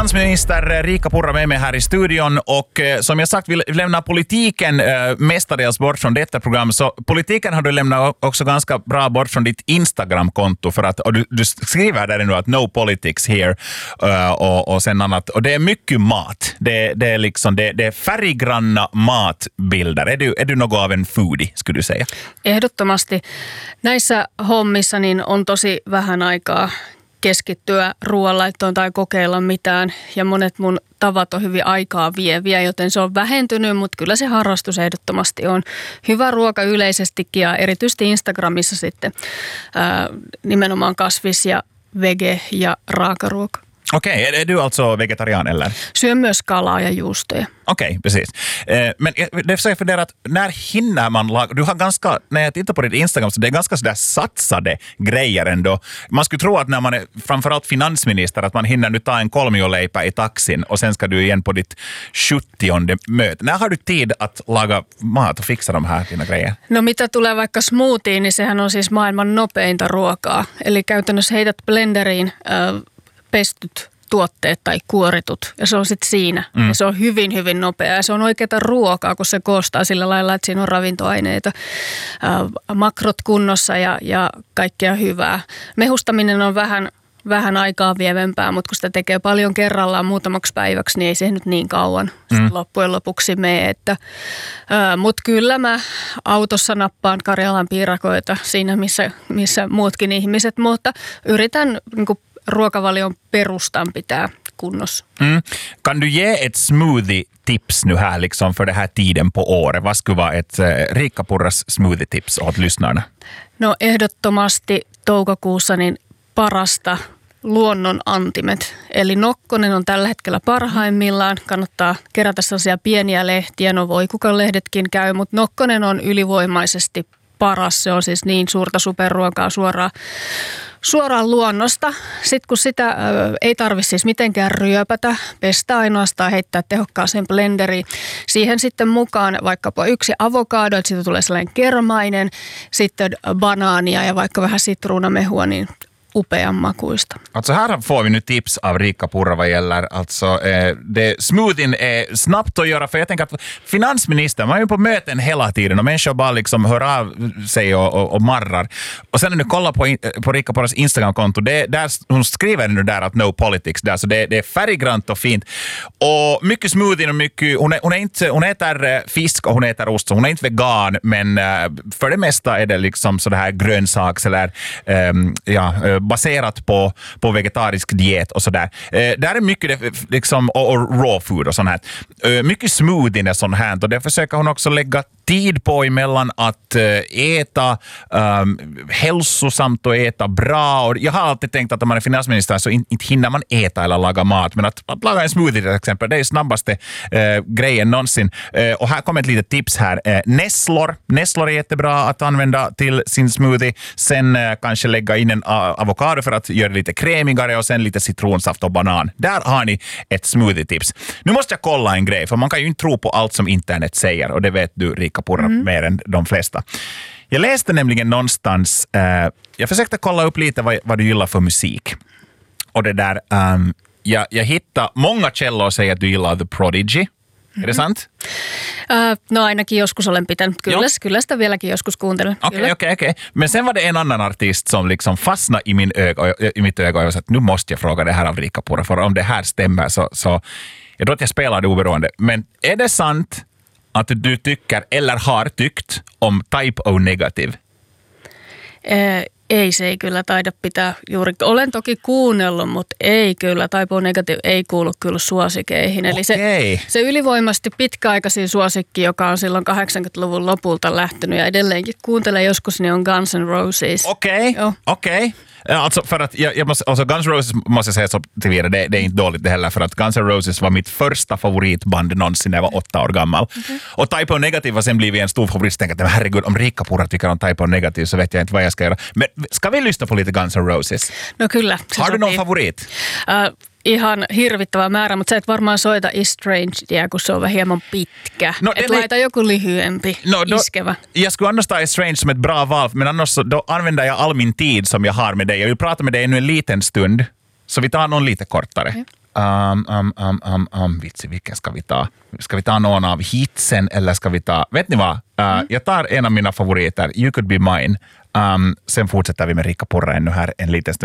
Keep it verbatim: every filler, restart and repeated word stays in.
finansminister Riikka Purra med mig här i studion och eh, som jag sagt, vi lämnar politiken eh, mestadels bort från detta program, så politiken har du lämnat också ganska bra bort från ditt Instagram-konto för att, och du, du skriver där nu att no politics here uh, och, och sen annat, och det är mycket mat, det, det är liksom det, det är färggranna matbilder. Är du, är du något av en foodie, skulle du säga? Ehdottomasti. Näissä hommissa niin on tosi vähän aikaa keskittyä ruoanlaittoon tai kokeilla mitään, ja monet mun tavat on hyvin aikaa vieviä, joten se on vähentynyt, mutta kyllä se harrastus ehdottomasti on. Hyvä ruoka yleisestikin ja erityisesti Instagramissa sitten ää, nimenomaan kasvis- ja vege- ja raakaruoka. Okej, okay, är, är du alltså vegetarian eller? Syön myös kalaa ja juustoja. Okej, okay, precis. Eh, men det är så jag funderar att när hinner man laga, du har ganska, när jag tittar på ditt Instagram så det är ganska sådär satsade grejer ändå. Man skulle tro att när man är framförallt finansminister att man hinner nu ta en kolmioleipä i taxin och sen ska du igen på ditt sjuttionde möte. När har du tid att laga mat och fixa de här dina grejer? No mitä tulee vaikka smoothien, niin sehän on siis maailman nopeinta ruokaa. Eli käytännössä heität blenderiin äh, pestyt tuotteet tai kuoritut, ja se on sitten siinä. Mm. Ja se on hyvin, hyvin nopea, ja se on oikeata ruokaa, kun se koostaa sillä lailla, että siinä on ravintoaineita, ää, makrot kunnossa ja, ja kaikkea hyvää. Mehustaminen on vähän, vähän aikaa vievempää, mutta kun sitä tekee paljon kerrallaan muutamaksi päiväksi, niin ei se nyt niin kauan mm. loppujen lopuksi mene. Mutta kyllä mä autossa nappaan Karjalan piirakoita siinä, missä, missä muutkin ihmiset, mutta yritän niin kuin ruokavalion perustan pitää kunnossa. Mm. Kan du ge ett smoothie-tips nu här liksom för det här tiden på året? Vad skulle vara ett äh, Riikka Purras smoothie-tips åt lyssnarna? No ehdottomasti toukokuussa niin parasta luonnon antimet. Eli nokkonen on tällä hetkellä parhaimmillaan. Kannattaa kerätä sellaisia pieniä lehtiä. No voi kuka lehdetkin käy, mutta nokkonen on ylivoimaisesti paras. Se on siis niin suurta superruokaa suoraan, suoraan luonnosta. Sitten kun sitä ö, ei tarvitse siis mitenkään ryöpätä, pestä ainoastaan, heittää tehokkaaseen blenderiin. Siihen sitten mukaan vaikkapa yksi avokaado, että siitä tulee sellainen kermainen, sitten banaania ja vaikka vähän sitruunamehua, niin upean makuista. Alltså här får vi nu tips av Riikka Purra vad gäller alltså eh, det smoothien är snabbt att göra, för jag tänker att finansministern, man är ju på möten hela tiden och människor bara liksom hör av sig och, och, och marrar. Och sen när du kollar på, in, på Riikka Purras Instagram-konto, det, där, hon skriver nu där att no politics där, så det, det är färggrant och fint. Och mycket smoothie och mycket, hon, är, hon, är inte, hon äter fisk och hon äter ost, så hon är inte vegan, men eh, för det mesta är det liksom så det här grönsaks eller eh, ja, baserat på, på vegetarisk diet och sådär. Eh, där är mycket liksom, och, och raw food och sånt här. Eh, mycket smoothie och sånt här. Och det försöker hon också lägga tid på emellan att eh, äta um, hälsosamt och äta bra. Och jag har alltid tänkt att om man är finansminister så in, inte hinner man äta eller laga mat. Men att, att laga en smoothie till exempel, det är snabbaste eh, grejen någonsin. Eh, och här kommer ett litet tips här. Eh, nässlor. Nässlor är jättebra att använda till sin smoothie. Sen eh, kanske lägga in en uh, avokado för att göra det lite krämigare och sen lite citronsaft och banan. Där har ni ett smoothie-tips. Nu måste jag kolla en grej, för man kan ju inte tro på allt som internet säger, och det vet du, Riikka Purra, mm. mer än de flesta. Jag läste nämligen någonstans, eh, jag försökte kolla upp lite vad, vad du gillar för musik. Och det där, um, jag, jag hittade många källor säger att du gillar The Prodigy. Mm-hmm. Är det sant? Uh, no ainakin joskus olen pitänyt. Kyllä, kyllä sitä vieläkin joskus kuuntelen. Okej, okay, okej, okay, okej. Okay. Men sen var det en annan artist som liksom fastnade i, min öga, i mitt öga och jag sa att nu måste jag fråga det här av Riikka Purra, för om det här stämmer så, så jag tror att jag spelar det oberoende. Men är det sant att du tycker eller har tyckt om Type O Negative? Uh, Ei, se ei kyllä taida pitää juuri. Olen toki kuunnellut, mutta ei kyllä. Type O Negative ei kuulu kyllä suosikeihin. Eli se, se ylivoimasti pitkäaikaisin suosikki, joka on silloin kahdeksankymmentäluvun lopulta lähtenyt ja edelleenkin kuuntelee joskus, niin on Guns N' Roses. Okej, okay. okej. Okay. Alltså för att jag, jag måste, alltså Guns N' Roses måste jag säga så till vidare, det, det är inte dåligt det heller, för att Guns N' Roses var mitt första favoritband någonsin när jag var åtta år gammal. Okay. Och Type O Negative har sen blivit en stor favorit. Så tänkte jag, herregud, om Riikka Purra tycker om Type O Negative så vet jag inte vad jag ska göra. Men ska vi lyssna på lite Guns N' Roses? No kyllä. Har du någon favorit? Uh, ihan hirvittävä määrä, mutta sä et varmaan soita Estranged, kun se on vähän hieman pitkä. No, et laita joku lyhyempi, no, iskevä. Då, jag skulle annars ta Estranged som ett bra val, men annars då använder jag all min tid som jag har med dig. Jag vill prata med dig nu en liten stund, så vi tar någon lite kortare. Okay. Um, um, um, um, um, vitsi, vilken ska vi ta? Ska vi ta någon av hitsen eller ska vi ta... Vet ni vad? Uh, mm. Jag tar en av mina favoriter, You Could Be Mine. Um, sen fortsätter vi med Riikka Purra ännu här en liten stund.